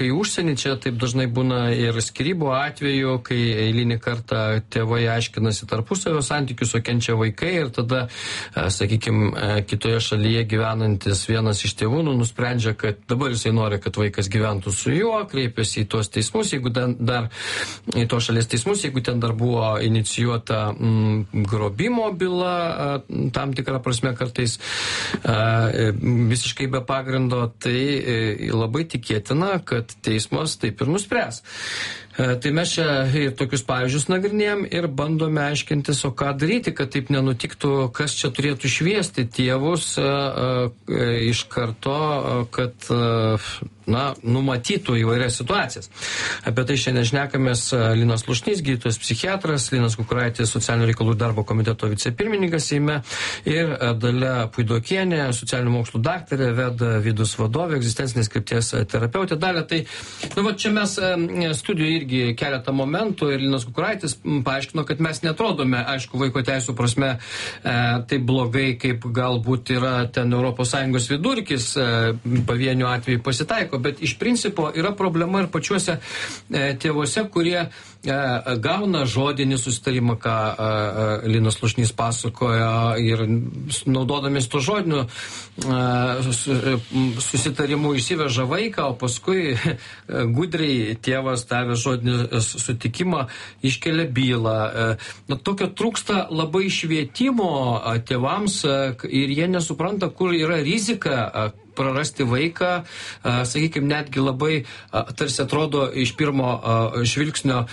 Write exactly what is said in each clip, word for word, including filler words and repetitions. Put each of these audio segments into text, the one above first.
vaiką į užsienį, čia taip dažnai būna ir skyrybų atveju, kai eilinį kartą tėvai aiškinasi tarpusavio santykius, o kenčia vaikai ir tada, sakykime, kitoje šalyje gyvenantis vienas iš tėvų nu, nusprendžia, kad dabar jisai nori, kad vaikas gyventų su juo, kreipiasi į tuos teismus, jeigu dar, dar į tos šalies teismus, jeigu ten dar buvo inicijuota mm, grobimo byla, tam tikrą prasme kartais visiškai be pagrindo, tai labai tikėtina, kad teismas taip ir nuspręs. Tai mes čia ir tokius pavyzdžius nagrinėjom ir bandome aiškintis, o ką daryti, kad taip nenutiktų, kas čia turėtų šviesti tėvus iš karto, kad na, numatytų įvairias situacijas. Apie tai šiandien šnekamės Linas Slušnys, gydytojas psichiatras, Linas Kukuraitis, socialinių reikalų darbo komiteto vicepirmininkas Seime ir Dalia Puidokienė, socialinių mokslų daktarė, Veda Vidus vadovė, egzistencinės krypties terapeutė. Dalia, tai nu, va, čia mes studijoje irgi keletą momentų ir Linas Kukuraitis paaiškino, kad mes netrodome, aišku, vaiko teisų prasme e, taip blogai, kaip galbūt yra ten Europos Sąjungos vidurkis, e, pavienių atvejų pasitaiko, bet iš principo yra problema ir pačiuose e, tėvuose, kurie e, gauna žodinį susitarimą, ką e, Linas Slušnys pasakojo ir naudodamis to žodiniu e, susitarimu įsiveža vaiką, o paskui e, gudriai tėvas davė žodinį sutikimą, iškelia bylą. E, na, tokio trūksta labai švietimo tėvams e, ir jie nesupranta, kur yra rizika e, prarasti vaiką, sakykime, netgi labai tarsi atrodo iš pirmo žvilgsnio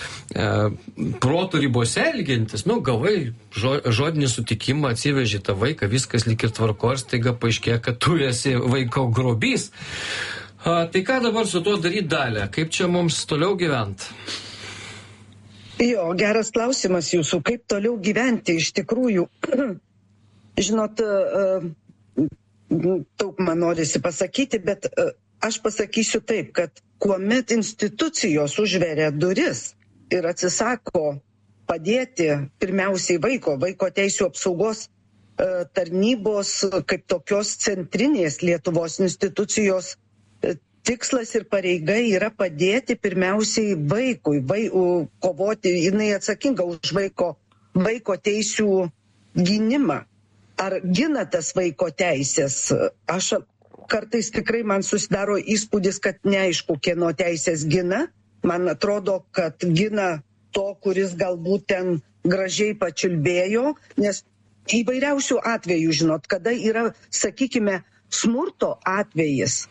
proto ribose elgiantis, nu, gavai žodinį sutikimą, atsiveži tą vaiką, viskas lyg ir tvarko, ir staiga paaiškėja, kad tu esi vaiko grobys. Tai ką dabar su tuo daryti, Dalia? Kaip čia mums toliau gyventi? Jo, geras klausimas jūsų, kaip toliau gyventi iš tikrųjų. Žinot, daug man norisi pasakyti, bet aš pasakysiu taip, kad kuomet institucijos užveria duris ir atsisako padėti pirmiausiai vaiko, vaiko teisų apsaugos tarnybos kaip tokios centrinės Lietuvos institucijos tikslas ir pareiga yra padėti pirmiausiai vaikui, vai, kovoti, jinai atsakinga už vaiko, vaiko teisų gynimą. Ar gina tas vaiko teisės? Aš kartais tikrai man susidaro įspūdis, kad neaišku, kieno teisės gina. Man atrodo, kad gina to, kuris galbūt ten gražiai pačiulbėjo, nes įvairiausių atvejų, žinot, kada yra, sakykime, smurto atvejis,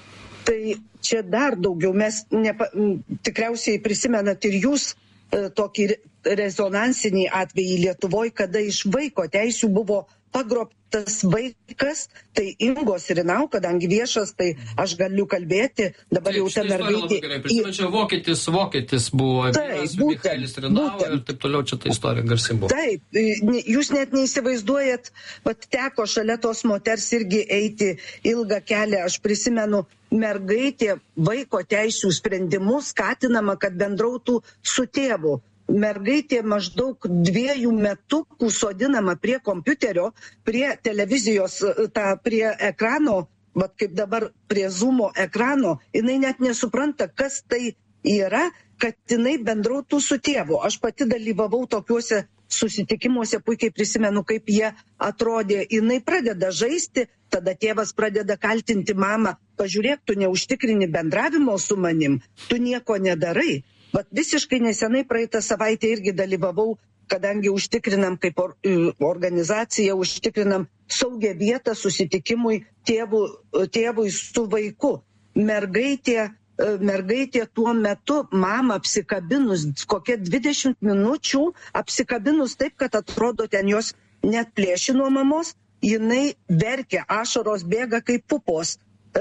tai čia dar daugiau. Mes nepa, tikriausiai prisimenat ir jūs e, tokį rezonansinį atvejį Lietuvoje, kada iš vaiko teisių buvo pagrobtas vaikas, tai Ingos Rinau, kadangi viešas, tai aš galiu kalbėti, dabar jau ta mergaitė... Prisimenčiau, vokietis, vokietis buvo, vienas Michaelis Rinau ir taip toliau, čia ta istorija garsiai buvo. Taip, jūs net neįsivaizduojat, bet teko šalia tos moters irgi eiti ilgą kelią, aš prisimenu, mergaitė vaiko teisių sprendimus skatinama, kad bendrautų su tėvu. Mergaitė maždaug dviejų metukų sodinama prie kompiuterio, prie televizijos, ta, prie ekrano, vat kaip dabar prie Zoomo ekrano, jinai net nesupranta, kas tai yra, kad jinai bendrautų su tėvu. Aš pati dalyvavau tokiuose susitikimuose, puikiai prisimenu, kaip jie atrodė. Jinai pradeda žaisti, tada tėvas pradeda kaltinti mamą, pažiūrėk, tu neužtikrini bendravimo su manim, tu nieko nedarai. Bet visiškai nesenai praeitą savaitę irgi dalyvavau, kadangi užtikrinam kaip or, organizacija, užtikrinam saugią vietą susitikimui tėvų, tėvui su vaiku. Mergaitė, mergaitė tuo metu mamą apsikabinus, kokie dvidešimt minučių apsikabinus taip, kad atrodo ten jos net plėši nuo mamos, jinai verkia, ašaros bėga kaip pupos.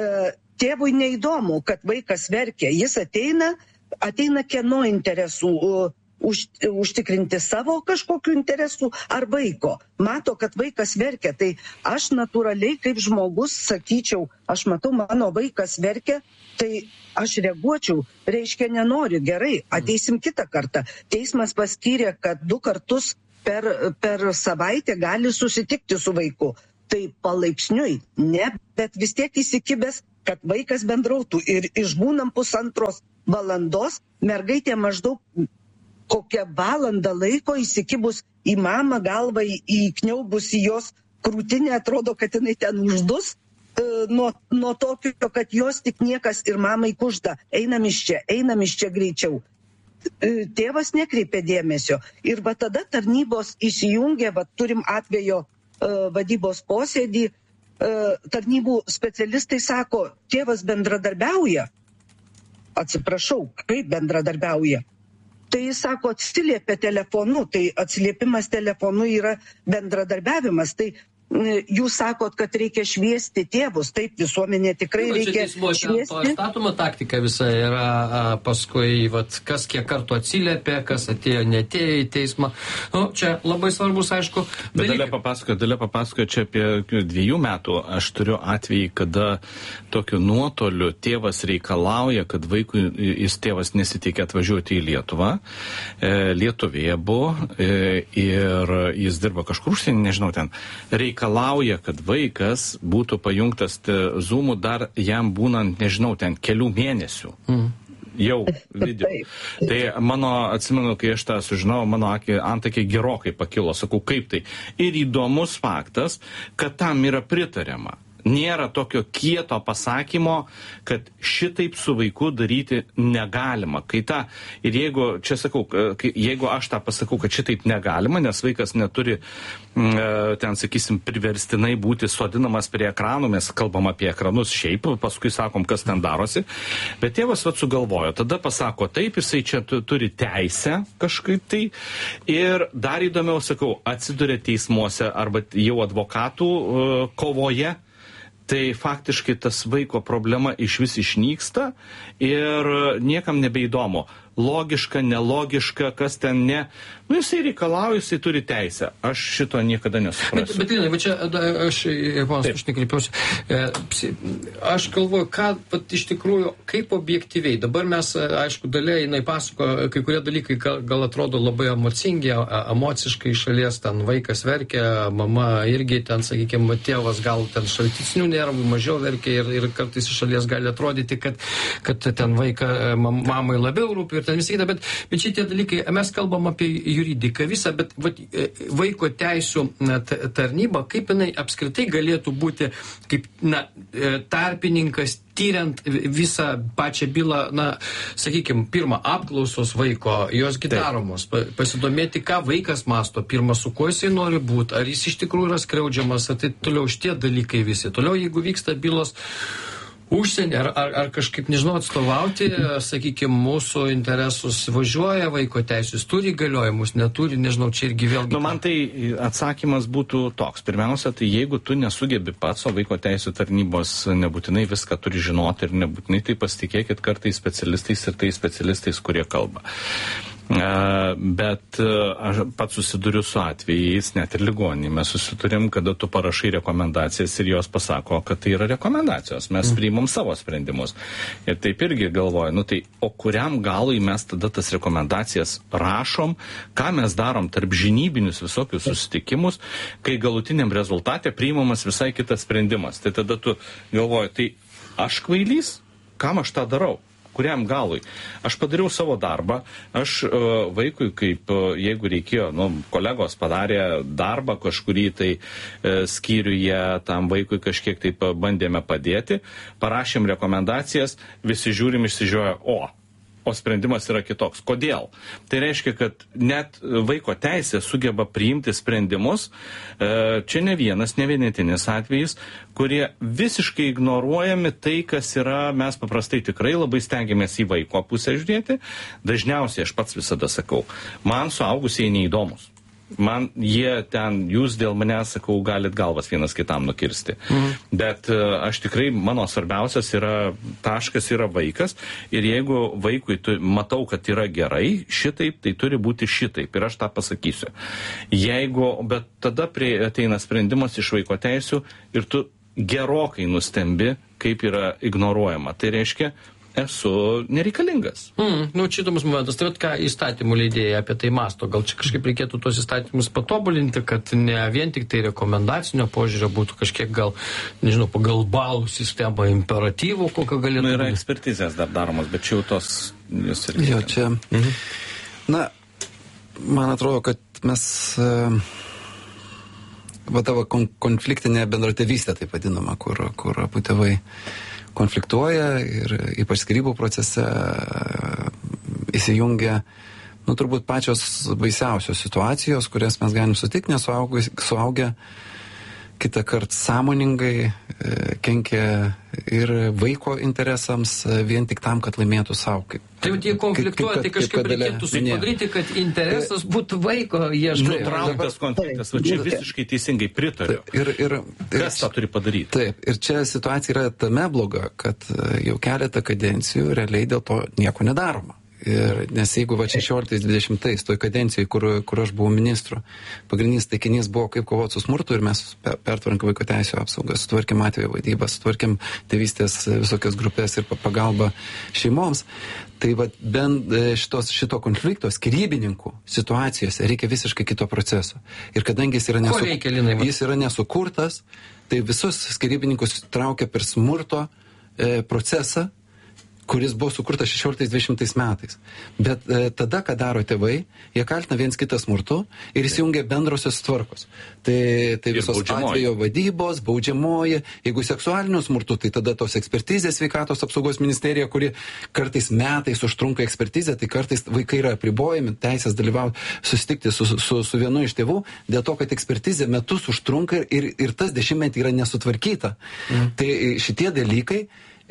Tėvui neįdomu, kad vaikas verkia, jis ateina, ateina kieno interesų, už, užtikrinti savo kažkokių interesų ar vaiko. Mato, kad vaikas verkia, tai aš natūraliai kaip žmogus sakyčiau, aš matau, mano vaikas verkia, tai aš reaguočiau, reiškia nenoriu, gerai, ateisim kitą kartą. Teismas paskyrė, kad du kartus per, per savaitę gali susitikti su vaiku. Tai palaipsniui, ne, bet vis tiek įsikibęs kad vaikas bendrautų ir išbūnam pusantros valandos, mergaitė maždaug kokią valandą laiko įsikibus į mamą, galvą įkniaubus į jos krūtinę, atrodo, kad jinai ten uždus e, nuo, nuo tokio, kad jos tik niekas ir mamai kužda, einam iš čia, einam iš čia greičiau. E, tėvas nekreipė dėmesio. Ir va tada tarnybos įsijungė, va turim atvejo e, vadybos posėdį, e, tarnybų specialistai sako, tėvas bendradarbiauja. Atsiprašau, kaip bendradarbiauja? Tai jis sako, atsiliepia telefonu, tai atsiliepimas telefonu yra bendradarbiavimas. Tai jūs sakot, kad reikia šviesti tėvus, taip visuomenė tikrai reikia šviesti. To statoma taktika visa yra a, paskui, vat, kas kiek kartų atsiliepė, kas atėjo, netėjo į teismą. Nu, čia labai svarbus, aišku. Bet dalė papasakoja, dalė papasakoja, čia apie dviejų metų aš turiu atvejį, kada tokiu nuotoliu tėvas reikalauja, kad vaikui jis tėvas nesitikė atvažiuoti į Lietuvą. E, Lietuvėje buvo e, ir jis dirba kažkur užsienį, nežinau ten. Reikalauja, kad vaikas būtų pajungtas Zoom'u dar jam būnant, nežinau, ten kelių mėnesių. Mm. Jau video. Tai mano, atsimenu, kai aš tą sužinau, mano antakiai gerokai pakilo. Sakau, kaip tai? Ir įdomus faktas, kad tam yra pritariama. Nėra tokio kieto pasakymo, kad šitaip su vaiku daryti negalima. Kai ta, ir jeigu, čia sakau, kai, jeigu aš tą pasakau, kad šitaip negalima, nes vaikas neturi ten, sakysim, priverstinai būti sodinamas prie ekranų, mes kalbam apie ekranus šiaip, paskui sakom, kas ten darosi, bet tėvas vat sugalvojo, tada pasako taip, jisai čia turi teisę kažkaip tai, ir dar įdomiau, sakau, atsiduria teismuose arba jau advokatų uh, kovoje, tai faktiškai tas vaiko problema iš vis išnyksta ir niekam nebeįdomu. Logiška, nelogiška, kas ten ne. Nu, jisai reikalauja, jisai turi teisę. Aš šito niekada nesuprasiu. Bet, bet Linai, va čia, aš, ponas, aš nekreipiausi. Aš galvoju, ką, pat, iš tikrųjų, kaip objektyviai. Dabar mes, aišku, dalia, jinai pasako, kai kurie dalykai gal, gal atrodo labai emocingi, emociškai šalies, ten vaikas verkia, mama irgi ten, sakykime, tėvas gal ten šaltesnių nervų mažiau verkia ir, ir kartais iš šalies gali atrodyti, kad, kad ten vaiką mamai labiau rūpi ir ten visai kita, bet, bet šitie dalykai, mes kalbam apie juridiką visą, bet vat, vaiko teisų tarnyba, kaip jinai apskritai galėtų būti kaip na, tarpininkas tyriant visą pačią bylą, na, sakykime, pirmą apklausos vaiko, jos gidaromos, pasidomėti, ką vaikas masto, pirmą, su kuo jisai nori būti, ar jis iš tikrųjų yra skriaudžiamas, ar tai toliau šitie dalykai visi. Toliau, jeigu vyksta bylos užsienį, ar, ar, ar kažkaip, nežinau, atstovauti, sakykime, mūsų interesus važiuoja vaiko teisės, turi galiojimus, neturi, nežinau, čia irgi vėlgi. Nu, man tai atsakymas būtų toks. Pirmiausia, tai jeigu tu nesugebi pats, o vaiko teisų tarnybos nebūtinai viską turi žinoti ir nebūtinai tai pasitikėkit kartais specialistais ir tai specialistais, kurie kalba. Uh, bet uh, aš pats susiduriu su atvejais, net ir ligoninėje mes susiturim, kada tu parašai rekomendacijas ir jos pasako, kad tai yra rekomendacijos, mes mm. priimam savo sprendimus. Ir taip irgi galvoju, nu tai, o kuriam galui mes tada tas rekomendacijas rašom, ką mes darom tarp žinybinius visokius susitikimus, kai galutiniam rezultate priimamas visai kitas sprendimas. Tai tada tu galvoji, tai aš kvailys, kam aš tą darau? Kuriam galui. Aš padariau savo darbą, aš uh, vaikui, kaip uh, jeigu reikėjo, nu, kolegos padarė darbą kažkurį, tai uh, skyriuje tam vaikui kažkiek taip bandėme padėti, parašėm rekomendacijas, visi žiūrim išsižioja, o, o sprendimas yra kitoks. Kodėl? Tai reiškia, kad net vaiko teisė sugeba priimti sprendimus, uh, čia ne vienas, ne vienetinis atvejis, kurie visiškai ignoruojami tai, kas yra, mes paprastai tikrai labai stengiamės į vaiko pusę žiūrėti. Dažniausiai aš pats visada sakau, man suaugusieji neįdomus. Man jie ten, jūs dėl manęs, sakau, galit galvas vienas kitam nukirsti. Mhm. Bet uh, aš tikrai, mano svarbiausias yra, taškas yra vaikas ir jeigu vaikui tu, matau, kad yra gerai šitaip, tai turi būti šitaip ir aš tą pasakysiu. Jeigu, bet tada prie, ateina sprendimas iš vaiko teisių ir tu gerokai nustembi, kaip yra ignoruojama. Tai reiškia, esu nereikalingas. Mm, nu, čia įdomus momentas. Tai vat ką įstatymų leidėjai apie tai masto. Gal čia kažkaip reikėtų tos įstatymus patobulinti, kad ne vien tik tai rekomendacinio požiūrio būtų kažkiek gal, nežinau, pagal balų sistemą imperatyvų, kokio galėtų Nu, yra būti. ekspertizės dar daromos, bet čia jau tos... Jūs irgi... Jo, čia... Mhm. Na, man atrodo, kad mes... Uh, va tavo kon konfliktinė bendratėvystė, taip vadinama, kur, kur abu tėvai konfliktuoja ir ypač skyrybų procese įsijungia, nu, turbūt pačios baisiausios situacijos, kurias mes galim sutikti, nes suaugę kitą kartą sąmoningai kenkia ir vaiko interesams vien tik tam, kad laimėtų savo. Tai jau tie konfliktuoja, tai kažkaip reikėtų padaryti, kad interesas būtų vaiko ieškoti. Nutrauktas konfliktas, va čia visiškai teisingai pritariu. Ir, ir, Kas tą turi padaryti? Taip, ir čia situacija yra tame bloga, kad jau keletą kadencijų realiai dėl to nieko nedaroma. Ir, nes jeigu va šešioliktais dvidešimtais toj kadencijai, kur, kur aš buvau ministru, pagrindinis taikinys buvo kaip kovoti su smurtu ir mes pertvarkėm vaiko teisių apsaugą, sutvarkėm atvejo vadybą, sutvarkėm tėvystės visokias grupės ir pagalbą šeimoms. Tai va bent šitos, šito konflikto skyrybininkų situacijose reikia visiškai kito proceso. Ir kadangi jis yra, nesu, reikia, Linai, jis yra nesukurtas, tai visus skirybininkus traukia per smurto e, procesą, kuris buvo sukurtas šešioliktais dvidešimtais metais. Bet e, tada, ką daro tėvai, jie kaltina viens kitą smurtu ir įsijungia bendrosios tvarkos. Tai, tai visos atvejo vadybos, baudžiamoji, jeigu seksualinių smurtų, tai tada tos ekspertizės sveikatos apsaugos ministerija, kuri kartais metais užtrunka ekspertizę, tai kartais vaikai yra apribojami, teisės dalyvauti, susitikti su, su, su vienu iš tėvų, dėl to, kad ekspertizė metus užtrunka ir, ir tas dešimtmetį yra nesutvarkyta. Mm. Tai šitie dalykai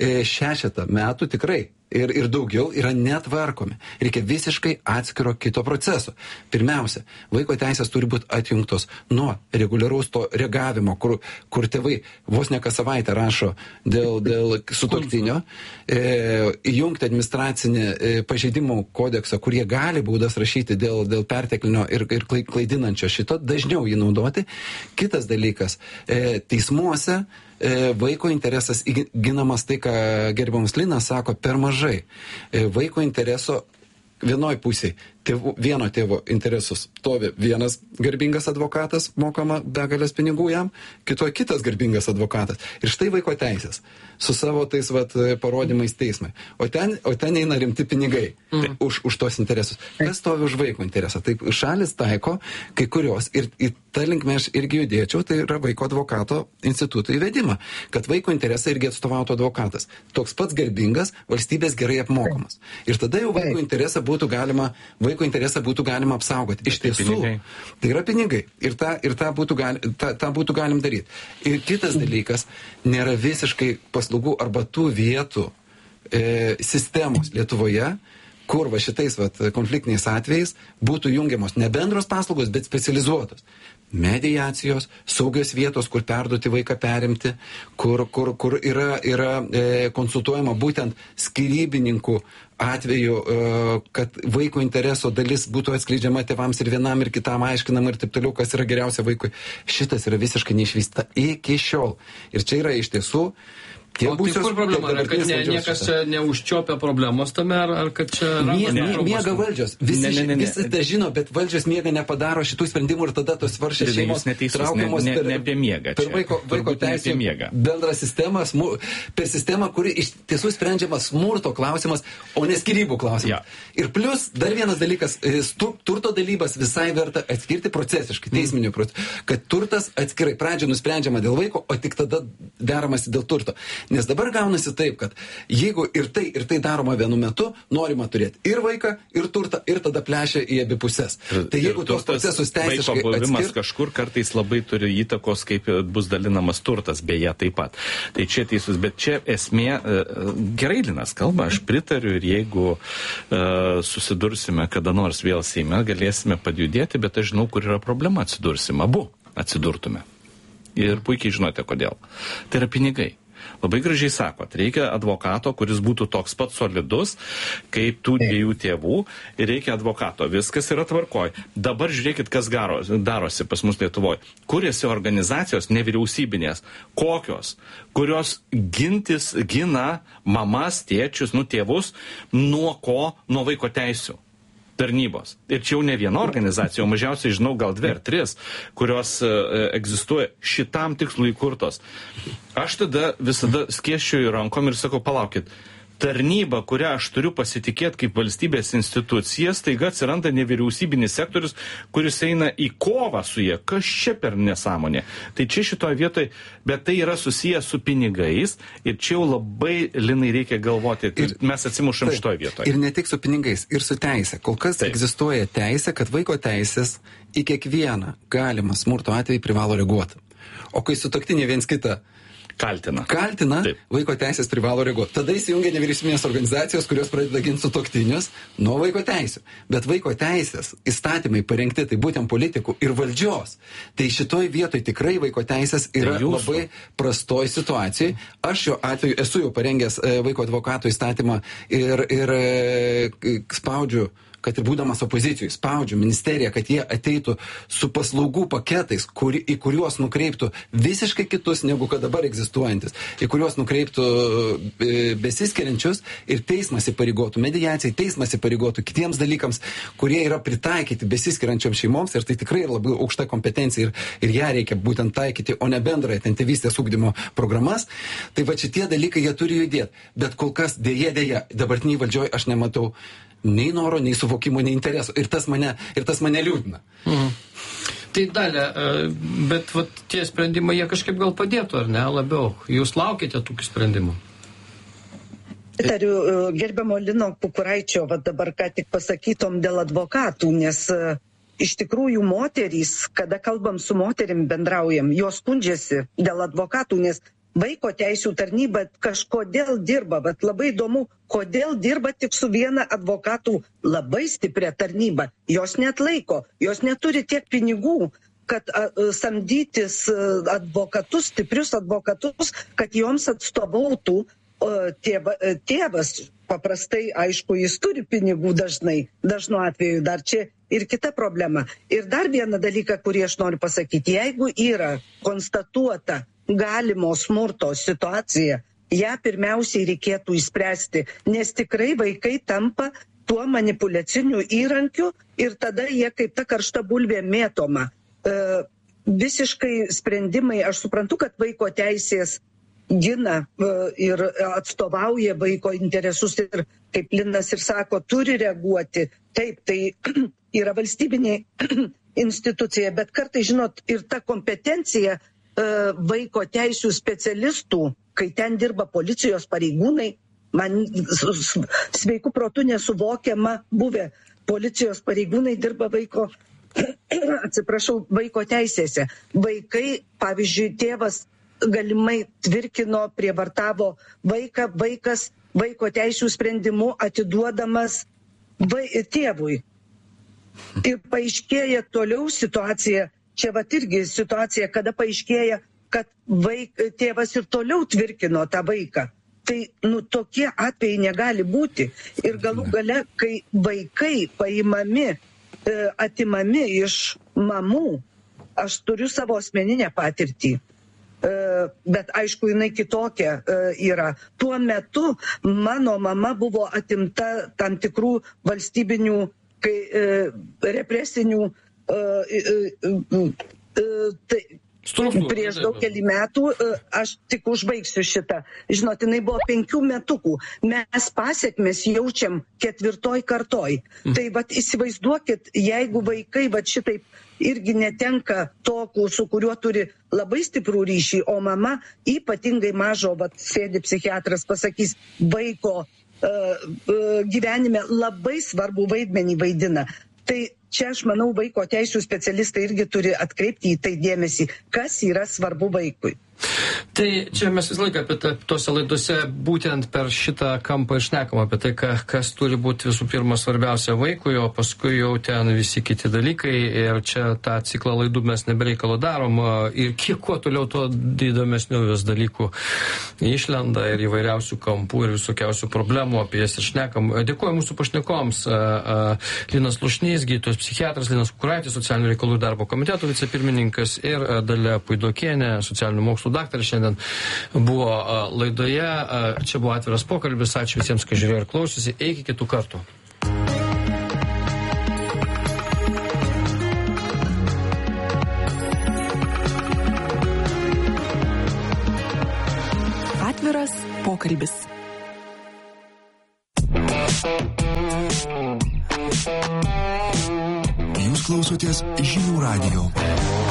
šešetą metų tikrai ir, ir daugiau yra netvarkomi. Reikia visiškai atskiro kito proceso. Pirmiausia, vaiko teisės turi būti atjungtos nuo reguliaraus to reagavimo, kur, kur tėvai vos ne kas savaitę rašo dėl, dėl sutuoktinio, e, įjungti administracinį e, pažeidimų kodeksą, kurie gali baudas rašyti dėl, dėl perteklinio ir, ir klaidinančio šito, dažniau jį naudoti. Kitas dalykas, e, teismuose vaiko interesas ginamas, tai ką gerbiamas Linas sako, per mažai. Vaiko intereso vienoj pusėj, tėvų, vieno tėvo interesus stovi vienas garbingas advokatas, mokama begalės pinigų jam, kitoj kitas garbingas advokatas. Ir štai vaiko teisės su savo tais vat, parodymais teismai. O ten, o ten eina rimti pinigai mm. už, už tos interesus. Kas stovi už vaiko interesą? Taip, šalis taiko kai kurios ir į tą linkmę aš irgi judėčiau, tai yra vaiko advokato instituto įvedimą, kad vaiko interesą irgi atstovautų advokatas. Toks pats garbingas, valstybės gerai apmokamas. Ir tada jau vaiko interesą būtų galima, vaiko interesą būtų galima apsaugoti. Iš tiesų, tai yra pinigai. Ir tą, ir tą, būtų, gali, tą, tą būtų galim daryti. Ir kitas dalykas, nėra visiškai paslaugų arba tų vietų e, sistemos Lietuvoje, kur va šitais va, konfliktiniais atvejais būtų jungiamos ne bendros paslaugos, bet specializuotos. Mediacijos, saugios vietos, kur perduoti vaiką perimti, kur, kur, kur yra, yra e, konsultuojama būtent skyrybininkų atveju, e, kad vaiko intereso dalis būtų atskleidžiama tėvams ir vienam ir kitam aiškinama ir taip toliau, kas yra geriausia vaikui. Šitas yra visiškai neišvysta iki šiol. Ir čia yra iš tiesų O tai kur problema yra, kad ne, niekas čia neužčiopia problemos tame, ar, ar kad čia... Mie, mie, miega valdžios. Visi, ne, ne, ne, ne. visi tai žino, bet valdžios miega nepadaro šitų sprendimų ir tada tos varšės šeimos traukiamos ne, ne, ne, ne per miegą. Per vaiko, vaiko teisę bendrą sistemą, smu, per sistemą, kuri iš tiesų sprendžiama smurto klausimas, o ne skyrybų klausimas. Ja. Ir plus, dar vienas dalykas, stu, turto dalybas visai verta atskirti procesiškai, teisminių procesų, kad turtas atskirai pradžia nusprendžiama dėl vaiko, o tik tada deramasi dėl turto. Nes dabar gaunasi taip, kad jeigu ir tai, ir tai daroma vienu metu, norima turėti ir vaiką, ir turtą, ir tada plešia į abi pusės. Tai jeigu tos procesus teisiškai atskirt... kažkur kartais labai turi įtakos, kaip bus dalinamas turtas, beje, taip pat. Tai čia teisus, bet čia esmė, gerai Linas kalba, aš pritariu ir jeigu uh, susidursime kada nors vėl Seime, galėsime padjudėti, bet aš žinau, kur yra problema, atsidursim, abu atsidurtume. Ir puikiai žinote, kodėl. Tai yra pinigai. Labai gražiai sakot, reikia advokato, kuris būtų toks pat solidus, kaip tų dviejų tėvų, ir reikia advokato. Viskas yra tvarkoj. Dabar žiūrėkit, kas garo, darosi pas mus Lietuvoje. Kuriasi organizacijos nevyriausybinės, kokios, kurios gintis, gina mamas, tėčius, nu tėvus, nuo ko, nuo vaiko teisių tarnybos. Ir čia jau ne viena organizacija, o mažiausiai žinau gal dvi ar tris, kurios e, egzistuoja šitam tikslui įkurtos. Aš tada visada skiesčiuoju rankom ir sakau, palaukit, tarnyba, kurią aš turiu pasitikėti kaip valstybės institucija, staiga atsiranda nevyriausybinis sektorius, kuris eina į kovą su jie. Kas čia per nesąmonė? Tai čia šitoje vietoje, bet tai yra susiję su pinigais ir čia jau labai, Linai, reikia galvoti. Ir mes atsimušam tai, šitoje vietoje. Ir ne tik su pinigais, ir su teisė. Kol kas taip egzistuoja teisė, kad vaiko teisės į kiekvieną galimą smurto atvejį privalo reaguoti. O kai sutuoktiniai viens kitą Kaltina. Kaltina, taip, vaiko teisės privalo reaguoti. Tada įsijungia nevyriausybinės organizacijos, kurios pradeda ginti sutuoktinius nuo vaiko teisų. Bet vaiko teisės įstatymai parengti tai būtent politikų ir valdžios. Tai šitoj vietoj tikrai vaiko teisės yra tai labai prastoj situacijai. Aš šiuo atveju esu jau parengęs e, vaiko advokato įstatymą ir, ir e, spaudžiu, kad ir būdamas opozicijoj, spaudžiu ministeriją, kad jie ateitų su paslaugų paketais, kuri, į kuriuos nukreiptų visiškai kitus, negu kad dabar egzistuojantis, į kuriuos nukreiptų e, besiskiriančius ir teismas įpareigotų mediacijai, teismas įpareigotų kitiems dalykams, kurie yra pritaikyti besiskiriančiom šeimoms ir tai tikrai labai aukšta kompetencija ir, ir ją reikia būtent taikyti, o ne bendrąją ten tėvystės ugdymo programas. Tai va šitie dalykai jie turi judėti, bet kol kas dėja, dėja, dabartiniai valdžioj aš nematau nei noro, nei suvokimo, nei interesų. Ir tas mane, ir tas mane liūdina. Mhm. Tai Dalia, bet vat, tie sprendimai, jie kažkaip gal padėtų, ar ne, labiau? Jūs laukite tokių sprendimų? Tariu gerbiamo Lino Kukuraičio, vat dabar ką tik pasakytom dėl advokatų, nes iš tikrųjų moterys, kada kalbam su moterim bendraujam, jos skundžiasi dėl advokatų, nes vaiko teisių tarnyba kažkodėl dirba, bet labai įdomu, kodėl dirba tik su viena advokatų labai stipria tarnyba. Jos neatlaiko, jos neturi tiek pinigų, kad a, samdytis advokatus, stiprius advokatus, kad joms atstovautų o, tėva, tėvas. Paprastai, aišku, jis turi pinigų dažnai, dažnu atveju dar čia ir kita problema. Ir dar vieną dalyką, kurį aš noriu pasakyti, jeigu yra konstatuota galimo smurto situacija, ją pirmiausiai reikėtų išspręsti, nes tikrai vaikai tampa tuo manipuliaciniu įrankiu ir tada jie kaip ta karšta bulvė mėtoma. E, visiškai sprendimai, aš suprantu, kad vaiko teisės gina e, ir atstovauja vaiko interesus ir, kaip Linas ir sako, turi reaguoti. Taip, tai yra valstybinė institucija, bet kartai, žinot, ir ta kompetencija vaiko teisių specialistų, kai ten dirba policijos pareigūnai, man sveikų protų nesuvokiama buvę policijos pareigūnai dirba vaiko, atsiprašau, vaiko teisėse. Vaikai, pavyzdžiui, tėvas galimai tvirkino, prievartavo vaiką, vaikas vaiko teisių sprendimu atiduodamas vai, tėvui. Ir paaiškėja toliau situacija. Čia vat irgi situacija, kada paaiškėja, kad vaik, tėvas ir toliau tvirkino tą vaiką. Tai, nu, tokie atvejai negali būti. Ir galų gale, kai vaikai paimami, e, atimami iš mamų, aš turiu savo asmeninę patirtį. E, bet aišku, jinai kitokia e, yra. Tuo metu mano mama buvo atimta tam tikrų valstybinių, kai, e, represinių Uh, uh, uh, uh, tai, prieš daugelį metų, uh, aš tik užbaigsiu šitą. Žinot, jinai buvo penkių metukų. Mes pasiekmes jaučiam ketvirtoj kartoj. Mm. Tai vat įsivaizduokit, jeigu vaikai vat šitaip irgi netenka to, su kuriuo turi labai stiprų ryšį, o mama ypatingai mažo, vat sėdi psichiatras, pasakys, vaiko uh, uh, gyvenime labai svarbu vaidmenį vaidina. Tai čia, aš manau, vaiko teisų specialistai irgi turi atkreipti į tai dėmesį, kas yra svarbu vaikui. Tai čia mes visą laiką apie tose laidose būtent per šitą kampą išnekam apie tai, ka, kas turi būti visų pirma svarbiausia vaikui, o paskui jau ten visi kiti dalykai. Ir čia tą ciklą laidų mes nebereikalo darom. Ir kiek kuo toliau, to įdomesnių vis dalykų išlenda ir įvairiausių kampų ir visokiausių problemų, apie jas išnekam. Dėkuoju mūsų pašnekoms. Linas Slušnys, gydytojas psichiatras, Linas Kukuraitis, socialinių reikalų ir darbo komiteto vicepirmininkas ir Dalia Puidokienė, socialinių mokslų daktarė, šiandien buvo laidoje. Čia buvo atviras pokalbis. Ačiū visiems, kas žiūrėjo ir klausėsi. Iki kitų kartų. Atviras pokalbis. Jūs klausotės Žinių radijo.